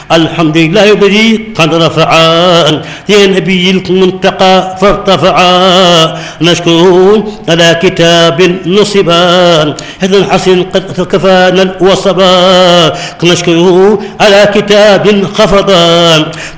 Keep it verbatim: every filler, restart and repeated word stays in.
الحمد لله الذي قد رفعا يا نبي المنتقى فارتفعا نشكره على كتاب نصبا هذا حسن قد كفانا وصبا نشكره على كتاب خفضا